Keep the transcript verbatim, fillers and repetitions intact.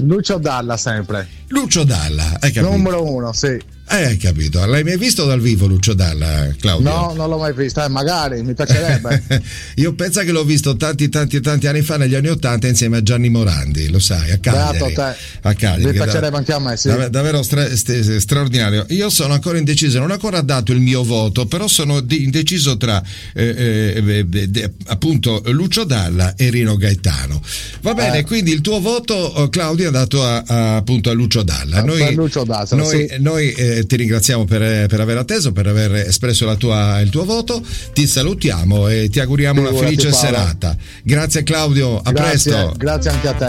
Lucio Dalla sempre. Lucio Dalla, hai capito? Numero uno, sì. Eh, hai capito. L'hai mai visto dal vivo Lucio Dalla, Claudio? No, non l'ho mai visto, eh, magari, mi piacerebbe. Io penso che l'ho visto tanti tanti tanti anni fa, negli anni Ottanta, insieme a Gianni Morandi, lo sai, a Cagliari. Beato te. A Cagliari. Mi piacerebbe anche a me, sì. Dav- davvero stra- st- straordinario. Io sono ancora indeciso, non ho ancora dato il mio voto, però sono di- indeciso tra eh, eh, eh, eh, appunto Lucio Dalla e Rino Gaetano. Va bene, Eh. quindi il tuo voto, Claudio, è dato a, a, appunto a Lucio Dalla. Noi, Per Lucio Dalla, noi, sì. noi eh, ti ringraziamo per, per aver atteso, per aver espresso la tua, il tuo voto, ti salutiamo e ti auguriamo una Figurati, felice Paolo. serata. Grazie Claudio, a Grazie, presto. grazie anche a te.